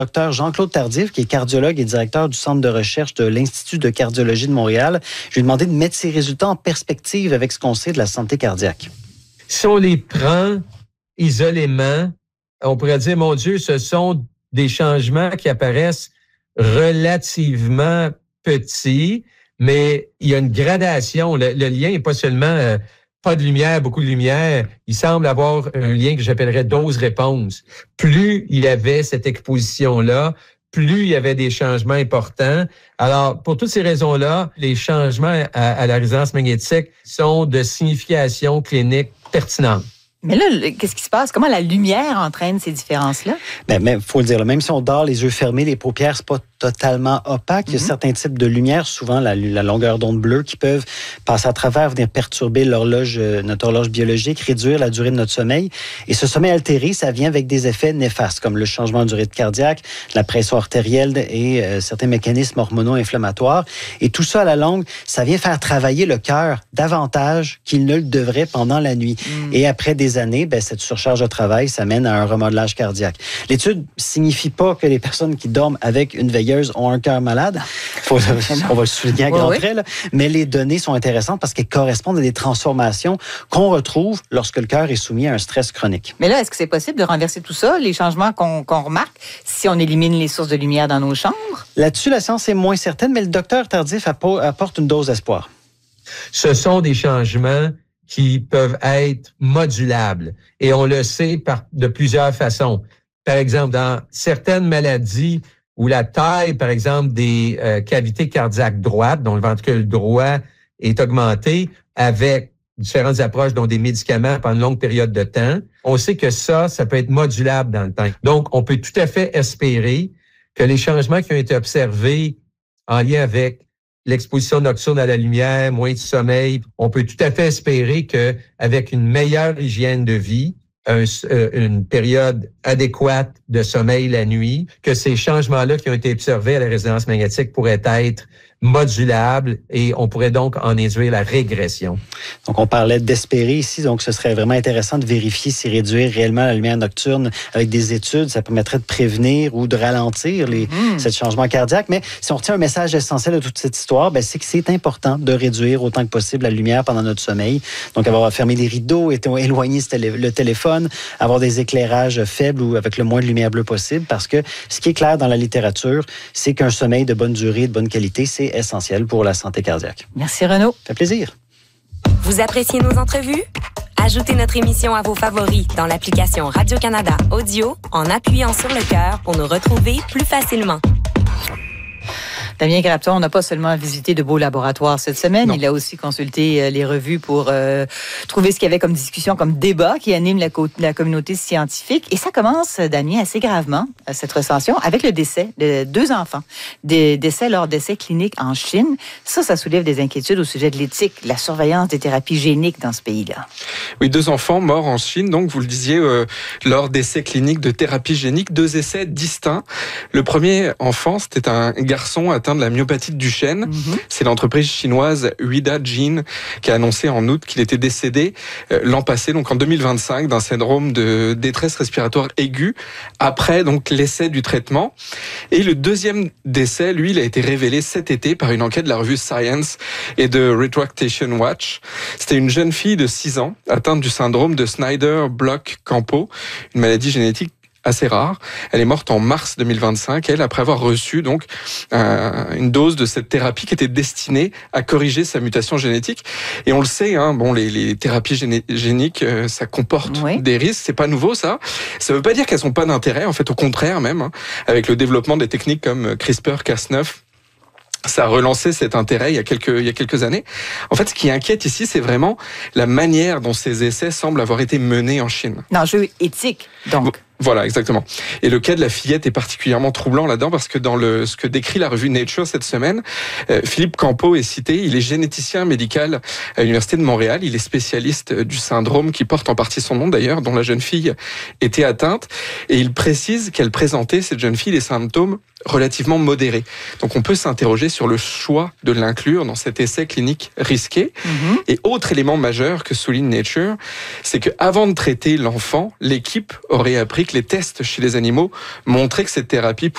Docteur Jean-Claude Tardif, qui est cardiologue et directeur du centre de recherche de l'Institut de cardiologie de Montréal. Je lui ai demandé de mettre ses résultats en perspective avec ce qu'on sait de la santé cardiaque. Si on les prend isolément, on pourrait dire, mon Dieu, ce sont des changements qui apparaissent relativement petits, mais il y a une gradation. Le lien n'est pas seulement pas de lumière, beaucoup de lumière. Il semble avoir un lien que j'appellerais dose-réponse. Plus il y avait cette exposition-là, plus il y avait des changements importants. Alors, pour toutes ces raisons-là, les changements à la résonance magnétique sont de signification clinique pertinente. Mais là, qu'est-ce qui se passe? Comment la lumière entraîne ces différences-là? Mais faut le dire, même si on dort les yeux fermés, les paupières, c'est pas totalement opaque. Il y a certains types de lumière, souvent la longueur d'onde bleue, qui peuvent passer à travers, venir perturber notre horloge biologique, réduire la durée de notre sommeil. Et ce sommeil altéré, ça vient avec des effets néfastes, comme le changement du rythme cardiaque, la pression artérielle et certains mécanismes hormonaux inflammatoires. Et tout ça, à la longue, ça vient faire travailler le cœur davantage qu'il ne le devrait pendant la nuit. Et après des années, cette surcharge de travail, ça mène à un remodelage cardiaque. L'étude signifie pas que les personnes qui dorment avec une veilleuse ont un cœur malade. On va le souligner à grands traits, là. Mais les données sont intéressantes parce qu'elles correspondent à des transformations qu'on retrouve lorsque le cœur est soumis à un stress chronique. Mais là, est-ce que c'est possible de renverser tout ça, les changements qu'on remarque, si on élimine les sources de lumière dans nos chambres? Là-dessus, la science est moins certaine, mais le docteur Tardif apporte une dose d'espoir. Ce sont des changements qui peuvent être modulables. Et on le sait de plusieurs façons. Par exemple, dans certaines maladies où la taille, par exemple, des cavités cardiaques droites, dont le ventricule droit est augmenté avec différentes approches, dont des médicaments pendant une longue période de temps, on sait que ça peut être modulable dans le temps. Donc, on peut tout à fait espérer que les changements qui ont été observés en lien avec l'exposition nocturne à la lumière, moins de sommeil, on peut tout à fait espérer que avec une meilleure hygiène de vie, une période adéquate de sommeil la nuit, que ces changements-là qui ont été observés à la résonance magnétique pourraient être modulables et on pourrait donc en induire la régression. Donc, on parlait d'espérer ici, donc ce serait vraiment intéressant de vérifier si réduire réellement la lumière nocturne avec des études, ça permettrait de prévenir ou de ralentir ces changements cardiaques. Mais si on retient un message essentiel de toute cette histoire, c'est que c'est important de réduire autant que possible la lumière pendant notre sommeil. Donc, avoir fermé les rideaux, éloigner le téléphone, avoir des éclairages faibles ou avec le moins de lumière bleue possible, parce que ce qui est clair dans la littérature, c'est qu'un sommeil de bonne durée, de bonne qualité, c'est essentiel pour la santé cardiaque. Merci Renaud. Ça fait plaisir. Vous appréciez nos entrevues? Ajoutez notre émission à vos favoris dans l'application Radio-Canada Audio en appuyant sur le cœur pour nous retrouver plus facilement. Damien Grabton n'a pas seulement visité de beaux laboratoires cette semaine, il a aussi consulté les revues pour trouver ce qu'il y avait comme discussion, comme débat qui anime la communauté scientifique. Et ça commence, Damien, assez gravement, cette recension, avec le décès de 2 enfants. Des décès lors d'essais cliniques en Chine. Ça soulève des inquiétudes au sujet de l'éthique, la surveillance des thérapies géniques dans ce pays-là. Oui, 2 enfants morts en Chine, donc vous le disiez, lors d'essais cliniques de thérapie génique, 2 essais distincts. Le premier enfant, c'était un garçon atteint de la myopathie de Duchenne. C'est l'entreprise chinoise Huida Gene qui a annoncé en août qu'il était décédé l'an passé, donc en 2025, d'un syndrome de détresse respiratoire aiguë, après donc l'essai du traitement. Et le deuxième décès, lui, il a été révélé cet été par une enquête de la revue Science et de Retractation Watch. C'était une jeune fille de 6 ans atteinte du syndrome de Snyder-Block-Campo, une maladie génétique assez rare. Elle est morte en mars 2025, elle, après avoir reçu donc une dose de cette thérapie qui était destinée à corriger sa mutation génétique. Et on le sait, les thérapies géniques, ça comporte des risques. C'est pas nouveau, ça. Ça veut pas dire qu'elles n'ont pas d'intérêt. En fait, au contraire même, avec le développement des techniques comme CRISPR-Cas9, ça a relancé cet intérêt il y a quelques années. En fait, ce qui inquiète ici, c'est vraiment la manière dont ces essais semblent avoir été menés en Chine. L'enjeu éthique, donc. Voilà, exactement. Et le cas de la fillette est particulièrement troublant là-dedans parce que dans ce que décrit la revue Nature cette semaine, Philippe Campo est cité. Il est généticien médical à l'Université de Montréal. Il est spécialiste du syndrome qui porte en partie son nom d'ailleurs, dont la jeune fille était atteinte. Et il précise qu'elle présentait, cette jeune fille, des symptômes relativement modérés. Donc on peut s'interroger sur le choix de l'inclure dans cet essai clinique risqué. Et autre élément majeur que souligne Nature, c'est qu'avant de traiter l'enfant, l'équipe aurait appris que les tests chez les animaux montraient que cette thérapie